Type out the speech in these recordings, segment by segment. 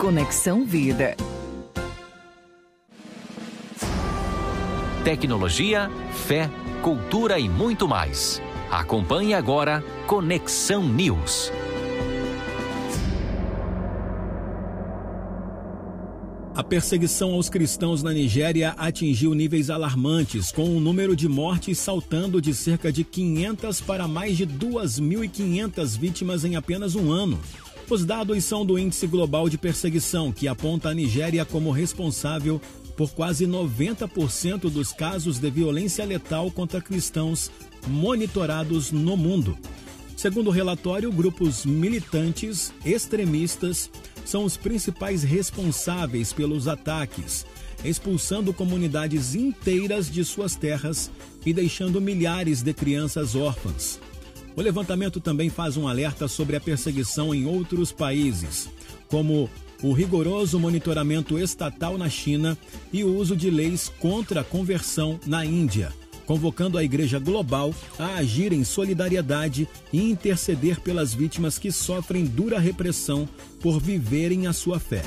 Conexão Vida. Tecnologia, fé, cultura e muito mais. Acompanhe agora Conexão News. A perseguição aos cristãos na Nigéria atingiu níveis alarmantes, com o número de mortes saltando de cerca de 500 para mais de 2.500 vítimas em apenas um ano. Os dados são do Índice Global de Perseguição, que aponta a Nigéria como responsável por quase 90% dos casos de violência letal contra cristãos monitorados no mundo. Segundo o relatório, grupos militantes extremistas são os principais responsáveis pelos ataques, expulsando comunidades inteiras de suas terras e deixando milhares de crianças órfãs. O levantamento também faz um alerta sobre a perseguição em outros países, como o rigoroso monitoramento estatal na China e o uso de leis contra a conversão na Índia, convocando a Igreja Global a agir em solidariedade e interceder pelas vítimas que sofrem dura repressão por viverem a sua fé.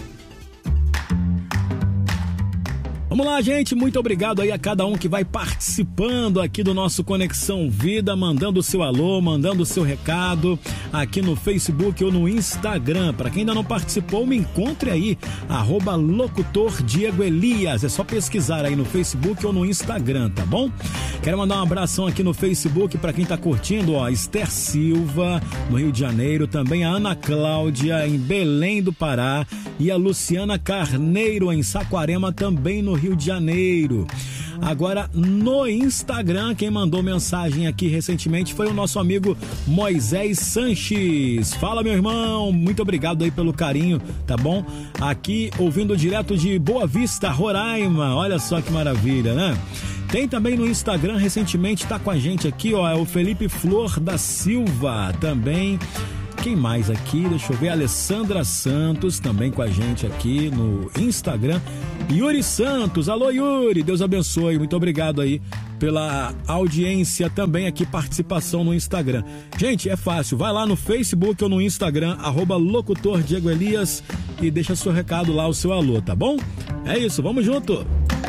Vamos lá, gente, muito obrigado aí a cada um que vai participando aqui do nosso Conexão Vida, mandando o seu alô, mandando o seu recado aqui no Facebook ou no Instagram. Para quem ainda não participou, me encontre aí, @locutor Diego Elias. É só pesquisar aí no Facebook ou no Instagram, tá bom? Quero mandar um abração aqui no Facebook para quem tá curtindo, ó, Esther Silva, no Rio de Janeiro, também a Ana Cláudia, em Belém do Pará, e a Luciana Carneiro, em Saquarema, também no Rio de Janeiro. Agora, no Instagram, quem mandou mensagem aqui recentemente foi o nosso amigo Moisés Sanches. Fala, meu irmão, muito obrigado aí pelo carinho, tá bom? Aqui, ouvindo direto de Boa Vista, Roraima, olha só que maravilha, né? Tem também no Instagram, recentemente tá com a gente aqui, ó, é o Felipe Flor da Silva, também. Quem mais aqui? Deixa eu ver, Alessandra Santos também com a gente aqui no Instagram. Yuri Santos, alô Yuri, Deus abençoe, muito obrigado aí pela audiência também aqui, participação no Instagram. Gente, é fácil, vai lá no Facebook ou no Instagram, @locutor Diego Elias, e deixa seu recado lá, o seu alô, tá bom? É isso, vamos junto!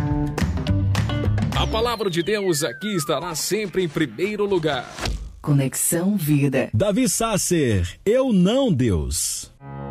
A palavra de Deus aqui estará sempre em primeiro lugar. Conexão Vida. Davi Sasser, Eu Não, Deus.